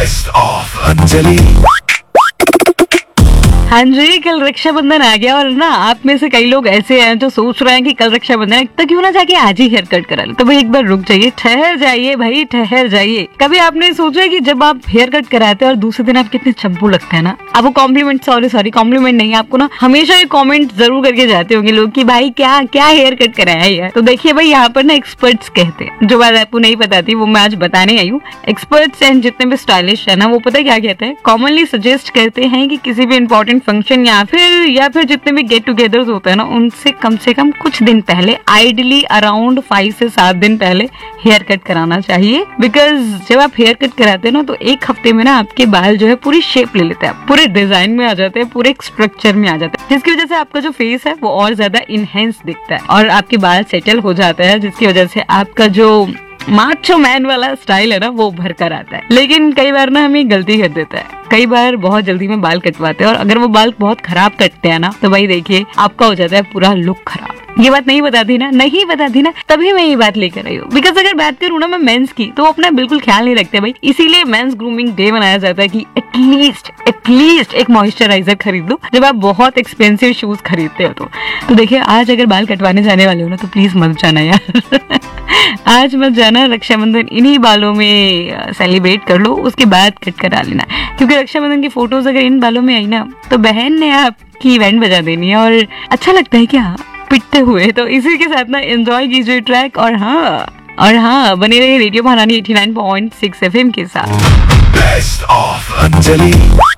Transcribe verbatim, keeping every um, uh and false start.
Best of Anjali। हाँ जी, कल रक्षाबंधन आ गया और ना आप में से कई लोग ऐसे हैं जो सोच रहे हैं कि कल रक्षाबंधन है तो क्यों ना जाके आज ही हेयर कट करा लो। तो भाई एक बार रुक जाइए, ठहर जाइए भाई, ठहर जाइए। कभी आपने सोचा कि जब आप हेयर कट कराते हैं और दूसरे दिन आप कितने चंपू लगते हैं ना, आपको कॉम्प्लीमेंट सॉरी सॉरी कॉम्प्लीमेंट नहीं, आपको ना हमेशा ये कॉमेंट जरूर करके जाते होंगे लोग कि भाई क्या क्या हेयर कट कराया यार। तो देखिए भाई, यहाँ पर ना एक्सपर्ट्स कहते हैं, जो बात आपको नहीं पता थी वो मैं आज बताने आई हूँ। एक्सपर्ट्स एंड जितने भी स्टाइलिश है ना, वो पता क्या कहते हैं, कॉमनली सजेस्ट करते हैं कि किसी भी इंपॉर्टेंट फंक्शन या फिर या फिर जितने भी गेट टुगेदर्स होते हैं ना, उनसे कम से कम कुछ दिन पहले, आइडियली अराउंड फाइव से सात दिन पहले हेयर कट कराना चाहिए। बिकॉज जब आप हेयर कट कराते हैं ना, तो एक हफ्ते में ना आपके बाल जो है पूरी शेप ले लेते हैं, पूरे डिजाइन में आ जाते हैं, पूरे एक स्ट्रक्चर में आ जाते हैं, जिसकी वजह से आपका जो फेस है वो और ज्यादा इनहेंस दिखता है और आपके बाल सेटल हो जाता है, जिसकी वजह से आपका जो माचो मैन वाला स्टाइल है ना वो उभर कर आता है। लेकिन कई बार ना हमें गलती कर देता है, कई बार बहुत जल्दी में बाल कटवाते हैं और अगर वो बाल बहुत खराब कटते हैं ना, तो भाई देखिए आपका हो जाता है पूरा लुक खराब। ये बात नहीं बता दी ना, नहीं बता दी ना, तभी मैं ये बात लेकर आई हूँ। बिकॉज अगर बात करूँ ना मैं मेंस की, तो अपना बिल्कुल ख्याल नहीं रखते भाई, इसीलिए मेंस ग्रूमिंग डे मनाया जाता है कि एटलीस्ट एटलीस्ट एक मॉइस्चराइजर खरीद लो जब आप बहुत एक्सपेंसिव शूज खरीदते हो तो। तो देखिए, आज अगर बाल कटवाने जाने वाले हो ना, तो प्लीज मत जाना यार आज मत जाना। रक्षाबंधन इन्हीं बालों में सेलिब्रेट कर लो, उसके बाद कट करा लेना, क्योंकि रक्षाबंधन की फोटोज अगर इन बालों में आई ना, तो बहन ने आपकी इवेंट बजा देनी है और अच्छा लगता है क्या पिटते हुए। तो इसी के साथ ना एंजॉय कीजिए ट्रैक, और हाँ और हाँ बने रहिए रेडियो महारानी eighty nine point six F M के साथ। Best of Anjali।